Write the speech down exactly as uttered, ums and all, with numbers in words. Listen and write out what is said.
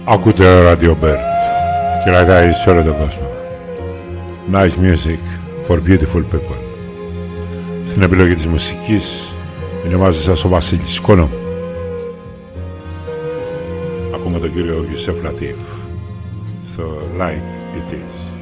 Ακούτε Radio Bird και ραγάει σε όλο τον κόσμο. Nice music for beautiful people. Στην επιλογή της μουσικής είναι μαζί σας ο Βασίλης Κόνο. Ακούμε τον κύριο Γιουσέφ Λατίφ στο Like It Is.